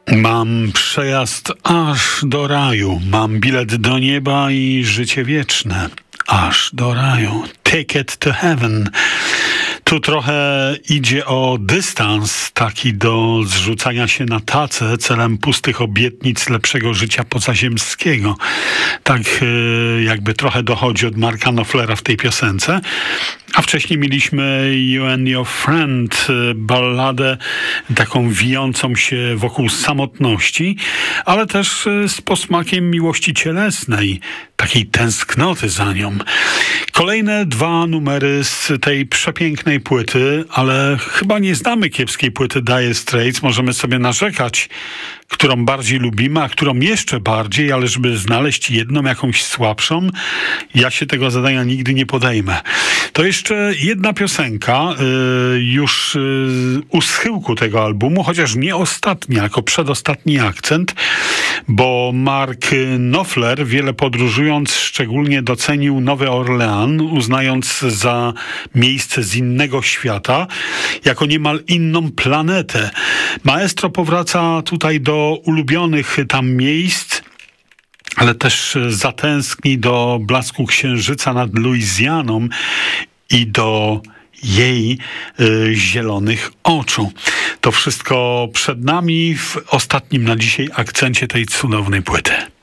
Mam przejazd aż do raju, mam bilet do nieba i życie wieczne. Aż do raju. Ticket to heaven. Tu trochę idzie o dystans, taki do zrzucania się na tacę celem pustych obietnic lepszego życia pozaziemskiego. Tak jakby trochę dochodzi od Marka Knopflera w tej piosence. A wcześniej mieliśmy You and Your Friend, balladę taką wijącą się wokół samotności, ale też z posmakiem miłości cielesnej, takiej tęsknoty za nią. Kolejne dwa numery z tej przepięknej płyty, ale chyba nie znamy kiepskiej płyty Dire Straits. Możemy sobie narzekać, którą bardziej lubimy, a którą jeszcze bardziej, ale żeby znaleźć jedną jakąś słabszą, ja się tego zadania nigdy nie podejmę. To jeszcze jedna piosenka, już u schyłku tego albumu, chociaż nie ostatnia, jako przedostatni akcent, bo Mark Knopfler, wiele podróżując, szczególnie docenił Nowy Orlean, uznając za miejsce z innego świata, jako niemal inną planetę. Maestro powraca tutaj do ulubionych tam miejsc, ale też zatęskni do blasku księżyca nad Luizjaną i do jej zielonych oczu. To wszystko przed nami w ostatnim na dzisiaj akcencie tej cudownej płyty.